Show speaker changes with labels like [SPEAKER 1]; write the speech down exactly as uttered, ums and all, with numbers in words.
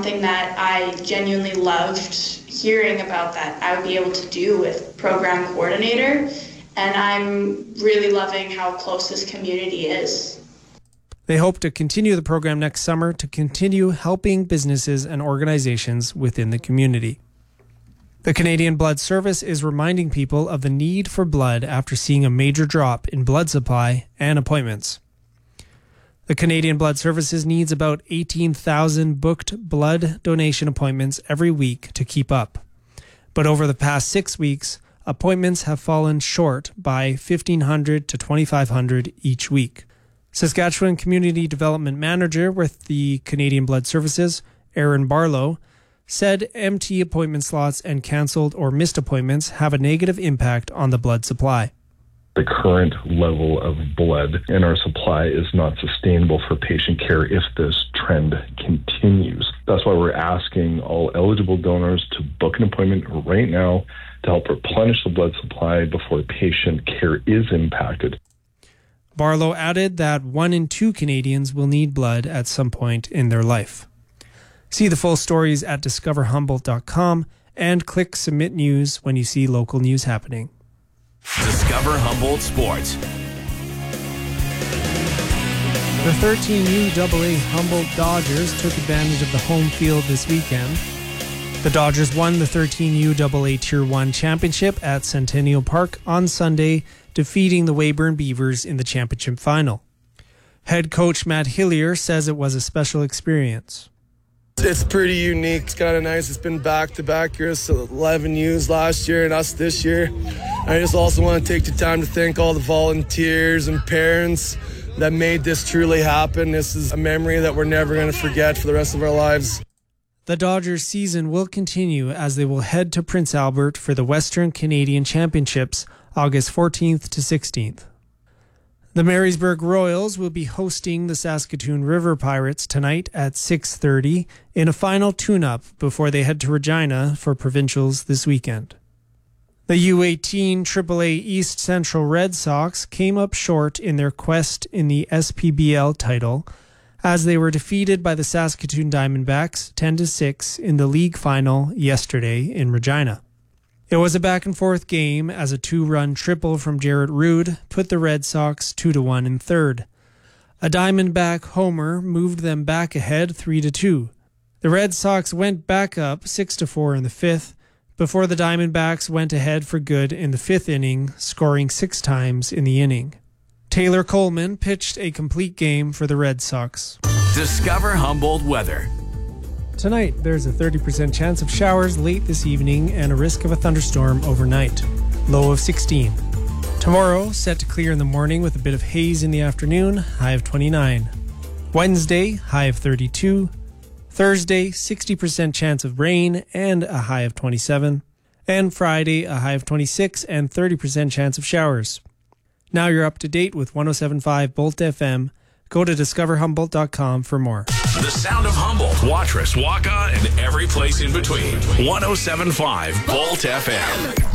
[SPEAKER 1] something that I genuinely loved hearing about that I would be able to do with program coordinator, and I'm really loving how close this community is.
[SPEAKER 2] They hope to continue the program next summer to continue helping businesses and organizations within the community. The Canadian Blood Service is reminding people of the need for blood after seeing a major drop in blood supply and appointments. The Canadian Blood Services needs about eighteen thousand booked blood donation appointments every week to keep up. But over the past six weeks, appointments have fallen short by fifteen hundred to twenty-five hundred each week. Saskatchewan Community Development Manager with the Canadian Blood Services, Aaron Barlow, said empty appointment slots and cancelled or missed appointments have a negative impact on the blood supply.
[SPEAKER 3] The current level of blood in our supply is not sustainable for patient care if this trend continues. That's why we're asking all eligible donors to book an appointment right now to help replenish the blood supply before patient care is impacted.
[SPEAKER 2] Barlow added that one in two Canadians will need blood at some point in their life. See the full stories at discover humboldt dot com and click Submit News when you see local news happening.
[SPEAKER 4] Discover Humboldt Sports.
[SPEAKER 2] The thirteen U A A Humboldt Dodgers took advantage of the home field this weekend. The Dodgers won the thirteen U A A Tier one championship at Centennial Park on Sunday, defeating the Weyburn Beavers in the championship final. Head coach Matt Hillier says it was a special experience.
[SPEAKER 5] It's pretty unique. It's kind of nice. It's been back-to-back years, eleven U's last year and us this year. I just also want to take the time to thank all the volunteers and parents that made this truly happen. This is a memory that we're never going to forget for the rest of our lives.
[SPEAKER 2] The Dodgers season will continue as they will head to Prince Albert for the Western Canadian Championships August fourteenth to sixteenth. The Marysburg Royals will be hosting the Saskatoon River Pirates tonight at six thirty in a final tune-up before they head to Regina for provincials this weekend. The U eighteen triple A East Central Red Sox came up short in their quest in the S P B L title as they were defeated by the Saskatoon Diamondbacks ten to six in the league final yesterday in Regina. It was a back-and-forth game as a two-run triple from Jarrett Rood put the Red Sox two to one in third. A Diamondback homer moved them back ahead three to two. The Red Sox went back up six to four in the fifth before the Diamondbacks went ahead for good in the fifth inning, scoring six times in the inning. Taylor Coleman pitched a complete game for the Red Sox.
[SPEAKER 4] Discover Humboldt weather.
[SPEAKER 2] Tonight, there's a thirty percent chance of showers late this evening and a risk of a thunderstorm overnight. Low of sixteen. Tomorrow, set to clear in the morning with a bit of haze in the afternoon, high of twenty-nine. Wednesday, high of thirty-two. Thursday, sixty percent chance of rain and a high of twenty-seven. And Friday, a high of twenty-six and thirty percent chance of showers. Now you're up to date with one oh seven point five Bolt F M. Go to discover humboldt dot com for more.
[SPEAKER 4] The sound of Humboldt, Watrous, Waka, and every place in between. one oh seven point five Bolt F M.